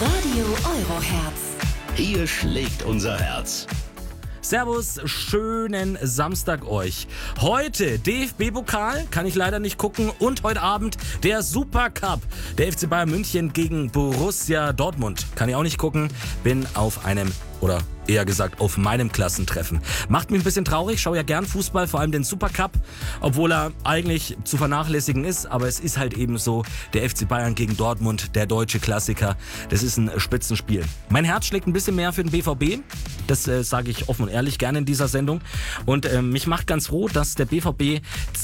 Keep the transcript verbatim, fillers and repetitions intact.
Radio Euroherz. Hier schlägt unser Herz. Servus, schönen Samstag euch. Heute D F B-Pokal, kann ich leider nicht gucken. Und heute Abend der Supercup. Der F C Bayern München gegen Borussia Dortmund. Kann ich auch nicht gucken. Bin auf einem, oder eher gesagt auf meinem Klassentreffen. Macht mich ein bisschen traurig, schaue ja gern Fußball, vor allem den Supercup, obwohl er eigentlich zu vernachlässigen ist, aber es ist halt eben so, der F C Bayern gegen Dortmund, der deutsche Klassiker, das ist ein Spitzenspiel. Mein Herz schlägt ein bisschen mehr für den B V B, das äh, sage ich offen und ehrlich gerne in dieser Sendung und äh, mich macht ganz froh, dass der B V B